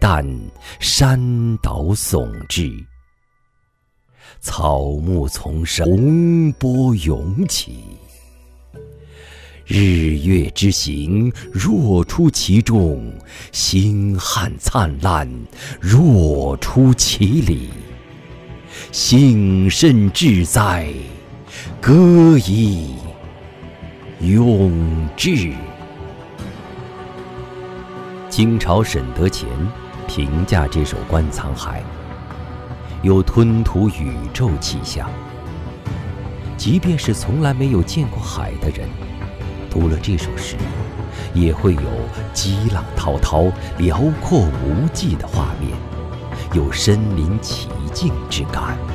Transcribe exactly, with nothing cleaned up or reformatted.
淡，山岛耸峙，草木丛生，洪波涌起。日月之行，若出其中；星汉灿烂，若出其里。幸甚至哉，歌以咏志。清朝沈德潜评价这首《观沧海》，有吞吐宇宙气象。即便是从来没有见过海的人，读了这首诗，也会有激浪滔滔、辽阔无际的画面，有身临其境之感。